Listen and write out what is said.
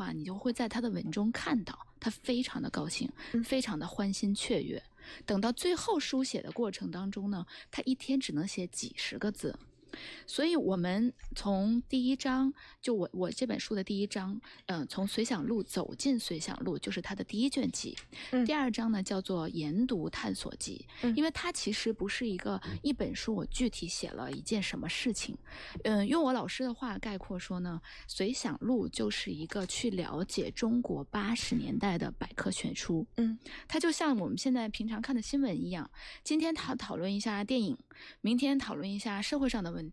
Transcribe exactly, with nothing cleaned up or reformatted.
话，你就会在他的文中看到他非常的高兴，非常的欢欣雀跃。等到最后书写的过程当中呢，他一天只能写几十个字。所以我们从第一章，就我我这本书的第一章，呃，从随想录走进随想录，就是它的第一卷集。嗯、第二章呢叫做研读探索集，嗯、因为它其实不是一个一本书，我具体写了一件什么事情。嗯、呃，用我老师的话概括说呢，随想录就是一个去了解中国八十年代的百科全书。嗯，它就像我们现在平常看的新闻一样，今天讨讨论一下电影，明天讨论一下社会上的问题。